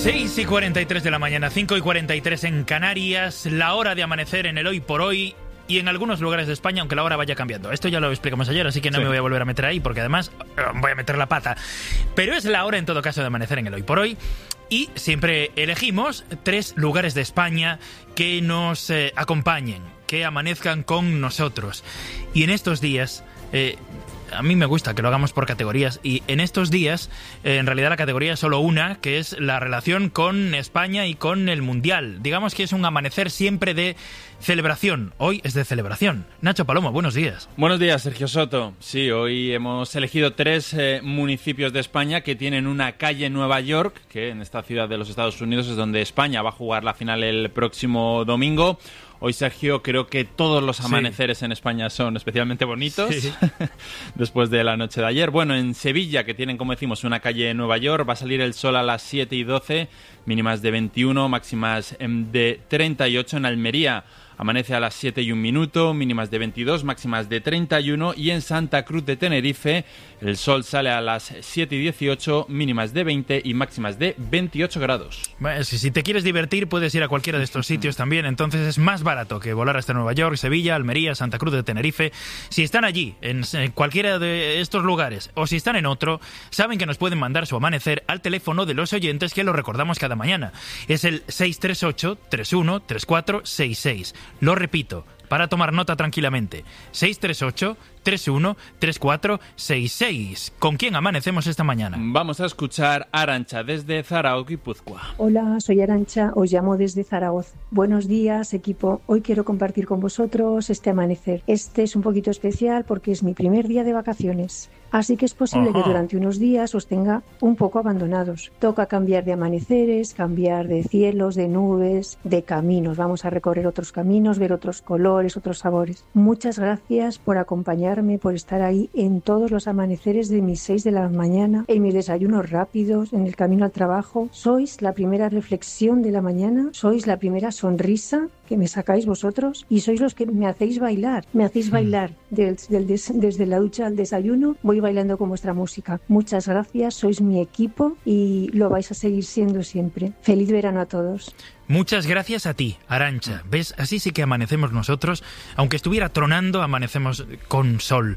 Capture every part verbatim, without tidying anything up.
seis y cuarenta y tres de la mañana, cinco y cuarenta y tres en Canarias, la hora de amanecer en el Hoy por Hoy y en algunos lugares de España, aunque la hora vaya cambiando. Esto ya lo explicamos ayer, así que no sí. me voy a volver a meter ahí porque además voy a meter la pata. Pero es la hora en todo caso de amanecer en el Hoy por Hoy y siempre elegimos tres lugares de España que nos eh, acompañen, que amanezcan con nosotros. Y en estos días... Eh, a mí me gusta que lo hagamos por categorías y en estos días eh, en realidad la categoría es solo una, que es la relación con España y con el Mundial. Digamos que es un amanecer siempre de celebración. Hoy es de celebración. Nacho Palomo, buenos días. Buenos días, Sergio Soto. Sí, hoy hemos elegido tres eh, municipios de España que tienen una calle en Nueva York, que en esta ciudad de los Estados Unidos es donde España va a jugar la final el próximo domingo. Hoy, Sergio, creo que todos los amaneceres sí. en España son especialmente bonitos, sí. después de la noche de ayer. Bueno, en Sevilla, que tienen, como decimos, una calle en Nueva York, va a salir el sol a las siete y doce, mínimas de veintiuno, máximas de treinta y ocho. En Almería amanece a las siete y un minuto, mínimas de veintidós, máximas de treinta y uno. Y en Santa Cruz de Tenerife el sol sale a las siete y dieciocho, mínimas de veinte y máximas de veintiocho grados. Bueno, si, si te quieres divertir puedes ir a cualquiera de estos sitios también, entonces es más barato que volar hasta Nueva York, Sevilla, Almería, Santa Cruz de Tenerife. Si están allí, en, en cualquiera de estos lugares, o si están en otro, saben que nos pueden mandar su amanecer al teléfono de los oyentes, que lo recordamos cada mañana. Es el seis tres ocho, tres uno, tres cuatro seis seis. Lo repito, para tomar nota tranquilamente. seis tres ocho, tres uno, tres cuatro seis seis. ¿Con quién amanecemos esta mañana? Vamos a escuchar a Arantxa desde Zarautz, Guipúzcoa. Hola, soy Arantxa, os llamo desde Zaragoza. Buenos días, equipo. Hoy quiero compartir con vosotros este amanecer. Este es un poquito especial porque es mi primer día de vacaciones. Así que es posible Ajá. que durante unos días os tenga un poco abandonados. Toca cambiar de amaneceres, cambiar de cielos, de nubes, de caminos. Vamos a recorrer otros caminos, ver otros colores, otros sabores. Muchas gracias por acompañarme, por estar ahí en todos los amaneceres de mis seis de la mañana, en mis desayunos rápidos, en el camino al trabajo. Sois la primera reflexión de la mañana, sois la primera sonrisa que me sacáis vosotros y sois los que me hacéis bailar. Me hacéis bailar del, del des, desde la ducha al desayuno. Voy bailando con vuestra música. Muchas gracias, sois mi equipo y lo vais a seguir siendo siempre. Feliz verano a todos. Muchas gracias a ti, Arantxa. ¿Ves? Así sí que amanecemos nosotros. Aunque estuviera tronando, amanecemos con sol.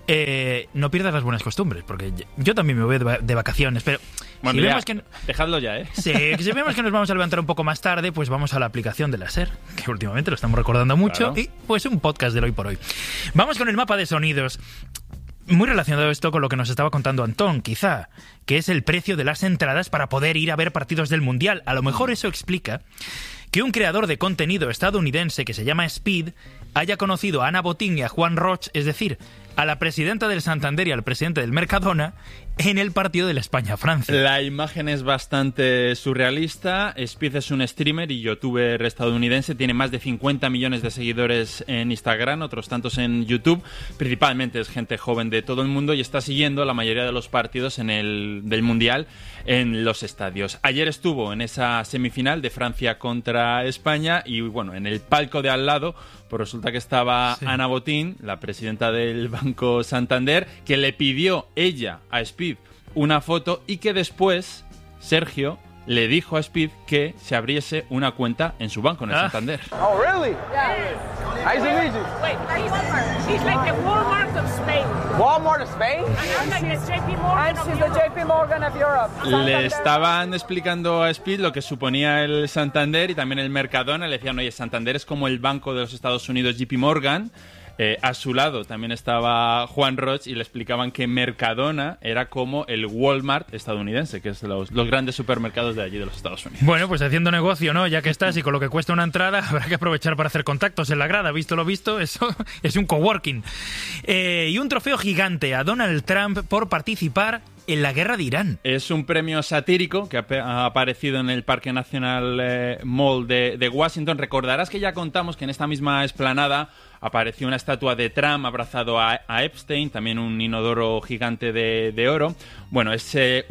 Eh, no pierdas las buenas costumbres, porque yo también me voy de vacaciones, pero... Bueno, si vemos que... dejadlo ya, ¿eh? Sí, que si vemos que nos vamos a levantar un poco más tarde, pues vamos a la aplicación de la SER, que últimamente lo estamos recordando mucho, claro. Y pues un podcast del Hoy por Hoy. Vamos con el mapa de sonidos. Muy relacionado esto con lo que nos estaba contando Antón, quizá, que es el precio de las entradas para poder ir a ver partidos del Mundial. A lo mejor eso explica que un creador de contenido estadounidense que se llama Speed haya conocido a Ana Botín y a Juan Roch, es decir, a la presidenta del Santander y al presidente del Mercadona, en el partido de la España-Francia. La imagen es bastante surrealista. Speed es un streamer y youtuber estadounidense. Tiene más de cincuenta millones de seguidores en Instagram, otros tantos en YouTube. Principalmente es gente joven de todo el mundo y está siguiendo la mayoría de los partidos en el, del Mundial en los estadios. Ayer estuvo en esa semifinal de Francia contra España y, bueno, en el palco de al lado, pues resulta que estaba sí. Ana Botín, la presidenta del Banco Santander, que le pidió ella a Speed una foto y que después Sergio le dijo a Speed que se abriese una cuenta en su banco, en el ah. Santander. Oh, really? Yeah. Nice to meet you. Wait, she's like the Walmart of Spain. Walmart of Spain? And I'm like the J P Morgan of Europe. the J P Morgan of Europe. Le estaban explicando a Speed lo que suponía el Santander y también el Mercadona. Le decían, oye, Santander es como el banco de los Estados Unidos, J P Morgan. Eh, a su lado también estaba Juan Roch y le explicaban que Mercadona era como el Walmart estadounidense, que es los, los grandes supermercados de allí de los Estados Unidos. Bueno, pues haciendo negocio, ¿no? Ya que estás y con lo que cuesta una entrada, habrá que aprovechar para hacer contactos en la grada. Visto lo visto, eso es un coworking. Eh, y un trofeo gigante a Donald Trump por participar en la guerra de Irán. Es un premio satírico que ha aparecido en el Parque Nacional eh, Mall de, de Washington. Recordarás que ya contamos que en esta misma explanada apareció una estatua de Trump abrazado a, a Epstein, también un inodoro gigante de, de oro. Bueno, es eh, un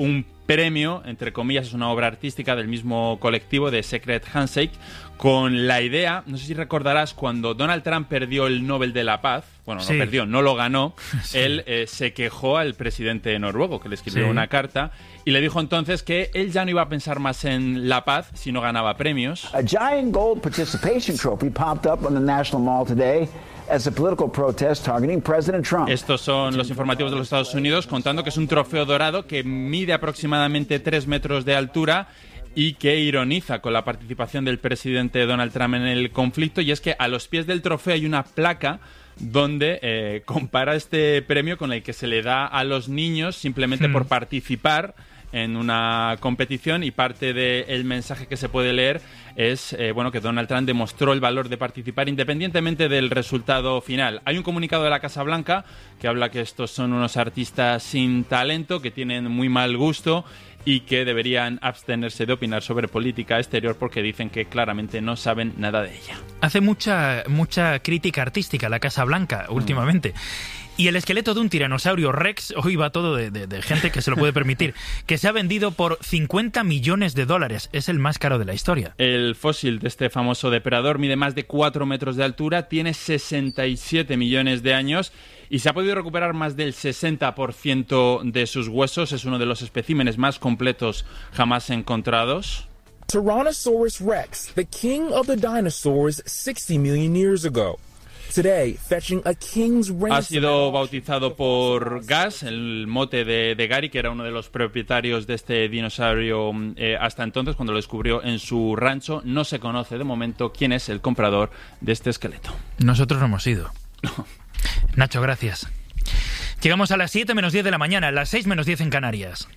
premio, entre comillas, es una obra artística del mismo colectivo de Secret Handshake, con la idea, no sé si recordarás, cuando Donald Trump perdió el Nobel de la Paz, bueno, no sí. perdió, no lo ganó, sí. él eh, se quejó al presidente noruego, que le escribió sí. una carta, y le dijo entonces que él ya no iba a pensar más en la paz si no ganaba premios. A giant gold participation trophy popped up on the National Mall today as a political protest targeting President Trump. Estos son los informativos de los Estados Unidos contando que es un trofeo dorado que mide aproximadamente tres metros de altura y que ironiza con la participación del presidente Donald Trump en el conflicto, y es que a los pies del trofeo hay una placa donde eh, compara este premio con el que se le da a los niños simplemente hmm. por participar en una competición, y parte del mensaje que se puede leer es eh, bueno, que Donald Trump demostró el valor de participar independientemente del resultado final. Hay un comunicado de la Casa Blanca que habla que estos son unos artistas sin talento, que tienen muy mal gusto y que deberían abstenerse de opinar sobre política exterior porque dicen que claramente no saben nada de ella. Hace mucha, mucha crítica artística la Casa Blanca últimamente. Mm. Y el esqueleto de un tiranosaurio Rex, hoy va todo de, de, de gente que se lo puede permitir, que se ha vendido por cincuenta millones de dólares. Es el más caro de la historia. El fósil de este famoso depredador mide más de cuatro metros de altura, tiene sesenta y siete millones de años y se ha podido recuperar más del sesenta por ciento de sus huesos. Es uno de los especímenes más completos jamás encontrados. Tyrannosaurus Rex, the king of the dinosaurs sixty million years ago. Today, fetching a king's ha sido bautizado por Gus, el mote de, de Gary, que era uno de los propietarios de este dinosaurio eh, hasta entonces, cuando lo descubrió en su rancho. No se conoce de momento quién es el comprador de este esqueleto. Nosotros no hemos ido. Nacho, gracias. Llegamos a las siete menos diez de la mañana, a las seis menos diez en Canarias.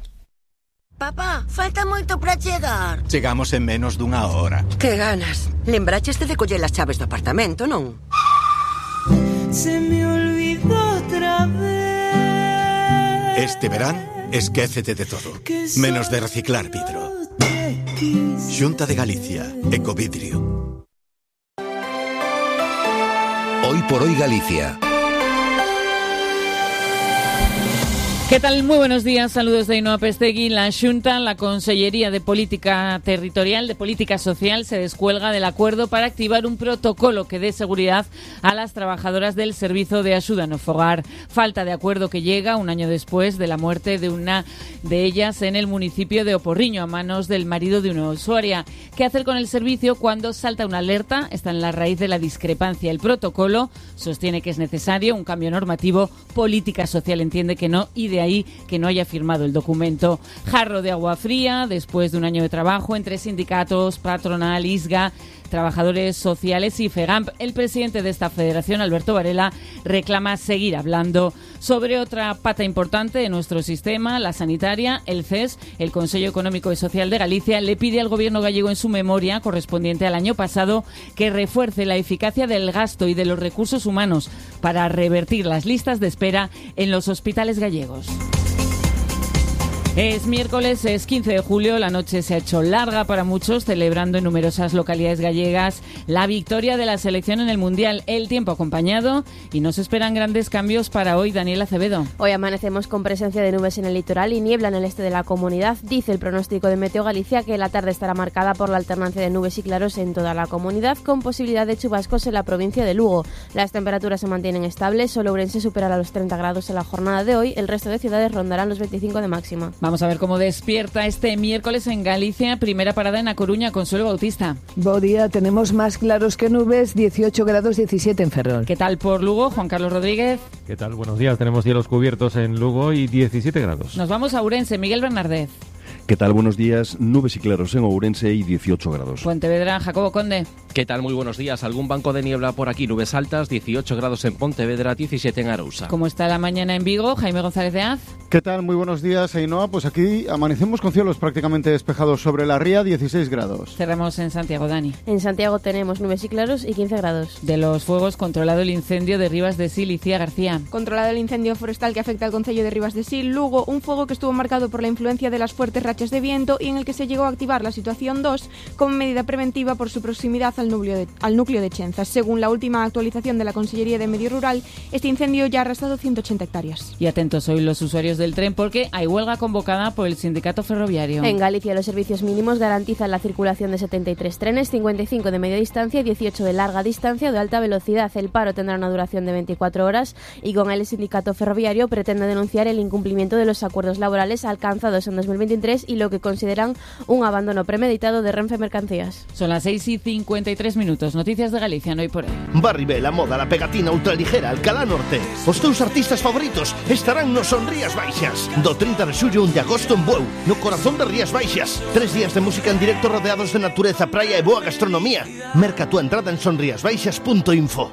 Papá, falta moito para chegar. Chegamos en menos dunha hora. Que ganas. Lembraches de coller as chaves do apartamento, non? Se me olvidó otra vez. Este verán, esquécete de todo, menos de reciclar vidro. Xunta de Galicia, Ecovidrio. Hoy por hoy Galicia. ¿Qué tal? Muy buenos días, saludos de Ainhoa Pestegui. La Xunta, la Consellería de Política Territorial, de Política Social, se descuelga del acuerdo para activar un protocolo que dé seguridad a las trabajadoras del Servicio de Axuda no Fogar. Falta de acuerdo que llega un año después de la muerte de una de ellas en el municipio de Oporriño a manos del marido de una usuaria. ¿Qué hacer con el servicio cuando salta una alerta? Está en la raíz de la discrepancia. El protocolo sostiene que es necesario un cambio normativo. Política Social entiende que no, y de ahí que no haya firmado el documento. Jarro de agua fría después de un año de trabajo entre sindicatos, patronal, ISGA, trabajadores sociales y FEGAMP. El presidente de esta federación, Alberto Varela, reclama seguir hablando sobre otra pata importante de nuestro sistema, la sanitaria. El C E S, el Consejo Económico y Social de Galicia, le pide al gobierno gallego en su memoria correspondiente al año pasado que refuerce la eficacia del gasto y de los recursos humanos para revertir las listas de espera en los hospitales gallegos. Es miércoles, es quince de julio, la noche se ha hecho larga para muchos, celebrando en numerosas localidades gallegas la victoria de la selección en el Mundial. El tiempo acompañado y no se esperan grandes cambios para hoy. Daniel Acevedo. Hoy amanecemos con presencia de nubes en el litoral y niebla en el este de la comunidad. Dice el pronóstico de Meteo Galicia que la tarde estará marcada por la alternancia de nubes y claros en toda la comunidad, con posibilidad de chubascos en la provincia de Lugo. Las temperaturas se mantienen estables, solo Ourense superará los treinta grados en la jornada de hoy, el resto de ciudades rondarán los veinticinco de máxima. Vamos a ver cómo despierta este miércoles en Galicia. Primera parada en A Coruña, Consuelo Bautista. Buen día, tenemos más claros que nubes, dieciocho grados, diecisiete en Ferrol. ¿Qué tal por Lugo, Juan Carlos Rodríguez? ¿Qué tal? Buenos días, tenemos cielos cubiertos en Lugo y diecisiete grados. Nos vamos a Ourense, Miguel Bernardez. ¿Qué tal? Buenos días. Nubes y claros en Ourense y dieciocho grados. Pontevedra, Jacobo Conde. ¿Qué tal? Muy buenos días. Algún banco de niebla por aquí. Nubes altas, dieciocho grados en Pontevedra, diecisiete en Arousa. ¿Cómo está la mañana en Vigo? Jaime González de Az. ¿Qué tal? Muy buenos días, Ainhoa. Pues aquí amanecemos con cielos prácticamente despejados sobre la ría, dieciséis grados. Cerramos en Santiago, Dani. En Santiago tenemos nubes y claros y quince grados. De los fuegos, controlado el incendio de Rivas de Sil, Icía García. Controlado el incendio forestal que afecta al concello de Rivas de Sil. Lugo, un fuego que estuvo marcado por la influencia de las fuertes rachas rachas de viento y en el que se llegó a activar la situación dos como medida preventiva por su proximidad al núcleo de, al núcleo de Chenzas. Según la última actualización de la Consellería de Medio Rural, este incendio ya ha arrasado ciento ochenta hectáreas. Y atentos hoy los usuarios del tren porque hay huelga convocada por el sindicato ferroviario. En Galicia los servicios mínimos garantizan la circulación de setenta y tres trenes, cincuenta y cinco de media distancia y dieciocho de larga distancia o de alta velocidad. El paro tendrá una duración de veinticuatro horas y con él el sindicato ferroviario pretende denunciar el incumplimiento de los acuerdos laborales alcanzados en dos mil veintitrés y lo que consideran un abandono premeditado de Renfe Mercancías. Son las seis y cincuenta y tres minutos. Noticias de Galicia, no hay por hoy. Barribel, a moda, la pegatina ultraligera, Alcalá Norte. Os teus artistas favoritos estarán no Son Rías Baixas. Do trinta de xullo a un de agosto en Bueu, no corazón de Rías Baixas. Tres días de música en directo rodeados de natureza, praia e boa gastronomía. Merca tu entrada en sonriasbaixas punto info.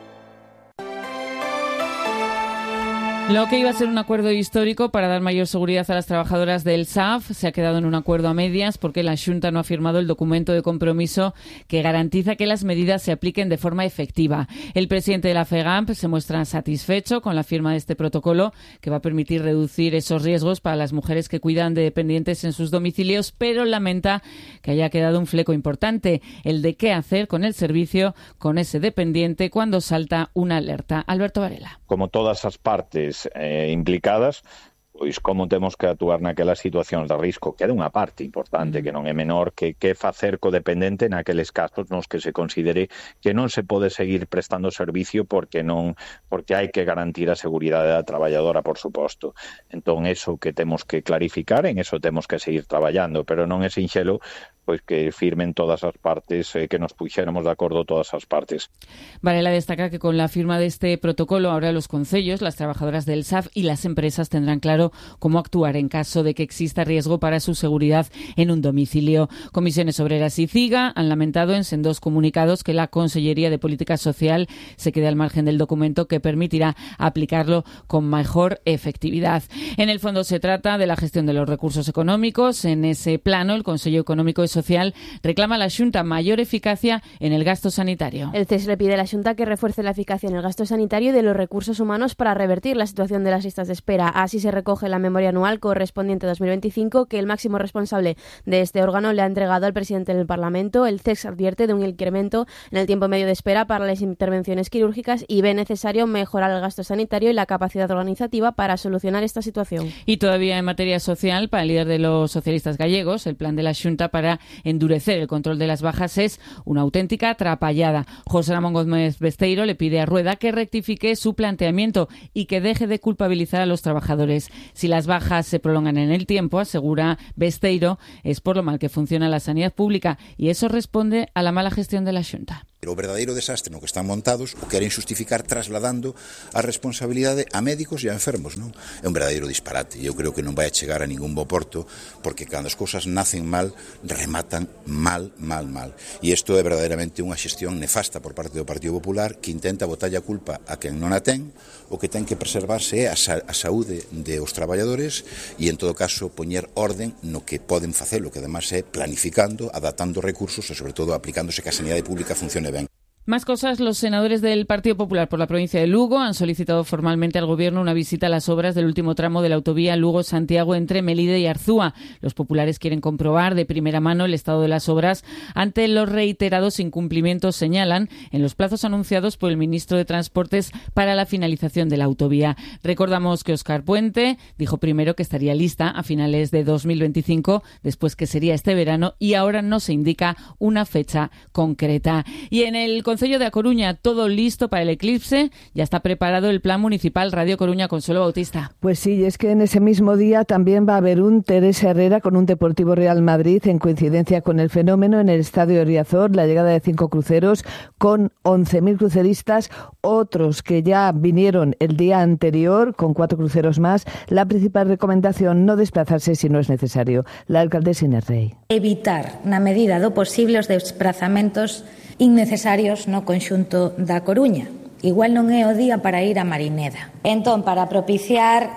Lo que iba a ser un acuerdo histórico para dar mayor seguridad a las trabajadoras del S A F se ha quedado en un acuerdo a medias porque la Xunta no ha firmado el documento de compromiso que garantiza que las medidas se apliquen de forma efectiva. El presidente de la FEGAMP se muestra satisfecho con la firma de este protocolo que va a permitir reducir esos riesgos para las mujeres que cuidan de dependientes en sus domicilios, pero lamenta que haya quedado un fleco importante, el de qué hacer con el servicio con ese dependiente cuando salta una alerta. Alberto Varela. Como todas as partes eh, implicadas, pois como temos que actuar naquelas situacións de risco, que é unha parte importante, que non é menor, que que facer co dependente naqueles casos nos que se considere que non se pode seguir prestando servicio porque non porque hai que garantir a seguridade da traballadora, por suposto. Entón, eso que temos que clarificar, en eso temos que seguir traballando, pero non é sinxelo pois que firmen todas as partes, eh, que nos puxéramos de acordo todas as partes. Varela destaca que con la firma de este protocolo ahora los concellos, las trabajadoras del S A F y las empresas tendrán claro cómo actuar en caso de que exista riesgo para su seguridad en un domicilio. Comisiones Obreras y CIGA han lamentado en sendos comunicados que la Consellería de Política Social se quede al margen del documento que permitirá aplicarlo con mejor efectividad. En el fondo se trata de la gestión de los recursos económicos. En ese plano, el Consejo Económico y Social reclama a la Xunta mayor eficacia en el gasto sanitario. El C E S le pide a la Xunta que refuerce la eficacia en el gasto sanitario y de los recursos humanos para revertir la situación de las listas de espera. Así se recoge en la memoria anual correspondiente a dos mil veinticinco que el máximo responsable de este órgano le ha entregado al presidente del Parlamento. El C E S advierte de un incremento en el tiempo medio de espera para las intervenciones quirúrgicas y ve necesario mejorar el gasto sanitario y la capacidad organizativa para solucionar esta situación. Y todavía en materia social, para el líder de los socialistas gallegos, el plan de la Xunta para endurecer el control de las bajas es una auténtica atrapallada. José Ramón Gómez Besteiro le pide a Rueda que rectifique su planteamiento y que deje de culpabilizar a los trabajadores. Si las bajas se prolongan en el tiempo, asegura Besteiro, es por lo mal que funciona la sanidad pública y eso responde a la mala gestión de la Xunta. O verdadeiro desastre no que están montados o queren xustificar trasladando a responsabilidade a médicos e a enfermos, non? É un verdadeiro disparate e eu creo que non vai a chegar a ningún bo porto porque cando as cousas nacen mal, rematan mal, mal, mal. E isto é verdadeiramente unha xestión nefasta por parte do Partido Popular que intenta botalle a culpa a quen non a ten, o que ten que preservarse é a, sa- a saúde dos traballadores e en todo caso poñer orden no que poden facelo, que además é planificando, adaptando recursos e sobre todo aplicándose que a sanidade pública funcione ben. Más cosas, los senadores del Partido Popular por la provincia de Lugo han solicitado formalmente al Gobierno una visita a las obras del último tramo de la autovía Lugo-Santiago entre Melide y Arzúa. Los populares quieren comprobar de primera mano el estado de las obras ante los reiterados incumplimientos, señalan, en los plazos anunciados por el ministro de Transportes para la finalización de la autovía. Recordamos que Óscar Puente dijo primero que estaría lista a finales de dos mil veinticinco, después que sería este verano y ahora no se indica una fecha concreta. Y en el Concello de A Coruña, todo listo para el eclipse. Ya está preparado el plan municipal Radio Coruña. Consuelo Bautista. Pues sí, es que en ese mismo día también va a haber un Teresa Herrera con un Deportivo Real Madrid en coincidencia con el fenómeno en el Estadio Riazor, la llegada de cinco cruceros con once mil cruceristas, otros que ya vinieron el día anterior con cuatro cruceros más. La principal recomendación, no desplazarse si no es necesario. La alcaldesa Inés Rey. Evitar, na medida do posible, os desplazamentos innecesarios no conxunto da Coruña. Igual non é o día para ir a Marineda. Entón, para propiciar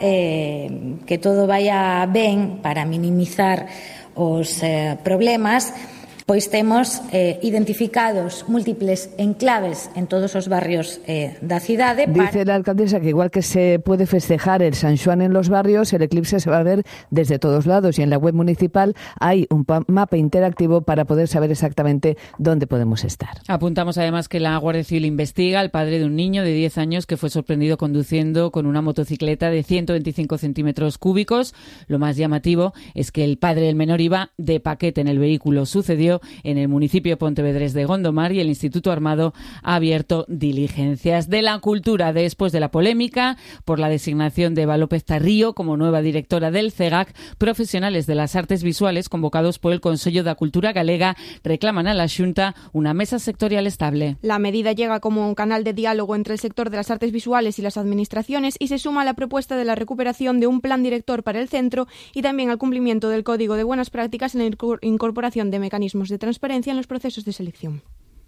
eh, que todo vaya ben, para minimizar os eh, problemas, pois temos eh, identificados múltiples enclaves en todos os barrios eh, da cidade. Dice la alcaldesa que igual que se puede festejar el San Xoán en los barrios, el eclipse se va a ver desde todos lados, y en la web municipal hay un mapa interactivo para poder saber exactamente dónde podemos estar. Apuntamos además que la Guardia Civil investiga al padre de un niño de diez años que fue sorprendido conduciendo con una motocicleta de ciento veinticinco centímetros cúbicos. Lo más llamativo es que el padre del menor iba de paquete en el vehículo. Sucedió en el municipio de Pontevedrés de Gondomar y el Instituto Armado ha abierto diligencias. De la cultura, después de la polémica por la designación de Eva López Tarrío como nueva directora del CEGAC, profesionales de las artes visuales convocados por el Consello da Cultura Galega reclaman a la Xunta una mesa sectorial estable. La medida llega como un canal de diálogo entre el sector de las artes visuales y las administraciones y se suma a la propuesta de la recuperación de un plan director para el centro y también al cumplimiento del Código de Buenas Prácticas en la incorporación de mecanismos de transparencia en los procesos de selección.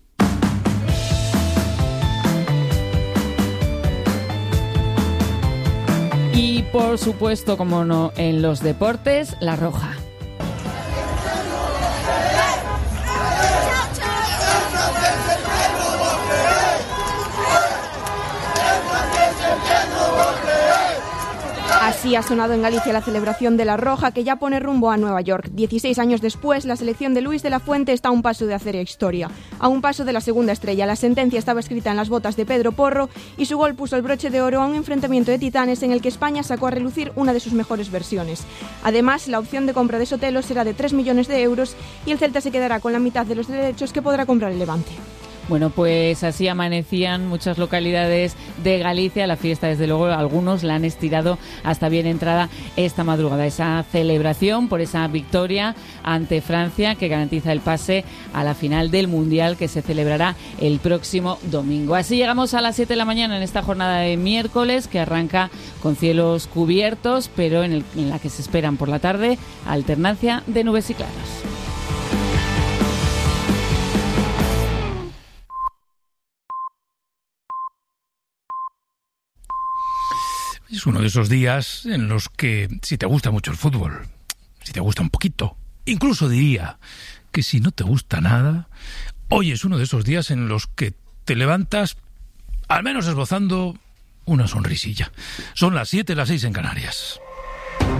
Y por supuesto, como no, en los deportes, La Roja. Así ha sonado en Galicia la celebración de La Roja, que ya pone rumbo a Nueva York. dieciséis años después, la selección de Luis de la Fuente está a un paso de hacer historia. A un paso de la segunda estrella. La sentencia estaba escrita en las botas de Pedro Porro y su gol puso el broche de oro a un enfrentamiento de titanes en el que España sacó a relucir una de sus mejores versiones. Además, la opción de compra de Sotelo será de tres millones de euros y el Celta se quedará con la mitad de los derechos que podrá comprar el Levante. Bueno, pues así amanecían muchas localidades de Galicia. La fiesta, desde luego, algunos la han estirado hasta bien entrada esta madrugada. Esa celebración por esa victoria ante Francia que garantiza el pase a la final del Mundial que se celebrará el próximo domingo. Así llegamos a las siete de la mañana en esta jornada de miércoles que arranca con cielos cubiertos, pero en, el, en la que se esperan por la tarde alternancia de nubes y claros. Es uno de esos días en los que, si te gusta mucho el fútbol, si te gusta un poquito, incluso diría que si no te gusta nada, hoy es uno de esos días en los que te levantas, al menos esbozando una sonrisilla. Son las siete, las seis en Canarias.